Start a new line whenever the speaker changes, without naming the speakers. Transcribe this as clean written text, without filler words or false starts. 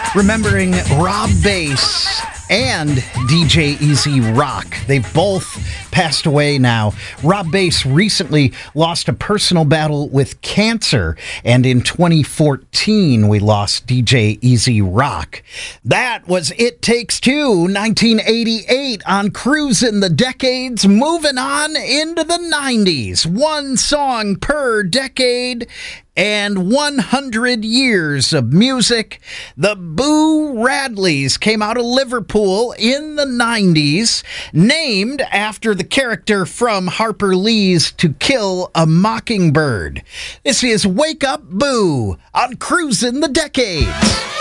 Remembering Rob Bass and DJ Easy Rock. They both passed away now. Rob Bass recently lost a personal battle with cancer, and in 2014 we lost DJ Easy Rock. That was It Takes Two, 1988 on Cruisin' the Decades, moving on into the 90s. One song per decade and 100 years of music. The Boo Radleys came out of Liverpool in the 90s, named after the character from Harper Lee's To Kill a Mockingbird. This is Wake Up Boo on Cruisin' the Decades.